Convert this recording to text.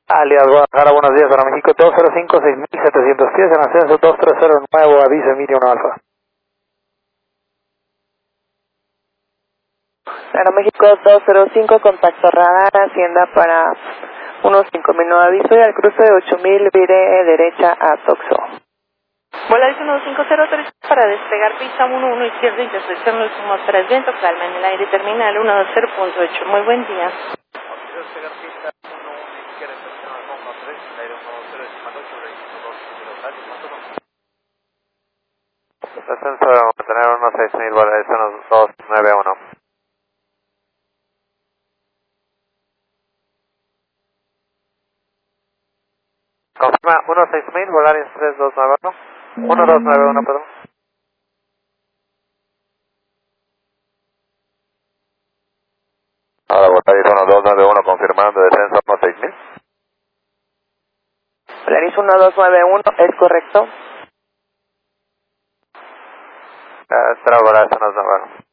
Alias Guadalajara, buenos días, Aeroméxico 205, 6710, en ascenso 230, nuevo aviso, Emilio 1 Alfa. Aeroméxico 205, contacto radar, Hacienda para 15000, nuevo aviso y al cruce de 8000, vire derecha a Toxo. Volaris 1503 para despegar pista 11 izquierda, intersección los últimos 3 vientos, calma en el aire, terminal 120.8, muy buen día. Despegar pista 11 izquierda, intersección los 3, el aire 120.8, registro 208, Descenso de mantener 16000, Volaris 1291. Confirma 16000, Volaris 3291. 1291, perdón. Ahora Volaris 1291 confirmando descenso 16000. Volaris 1291, ¿es correcto? Será Volaris 1291.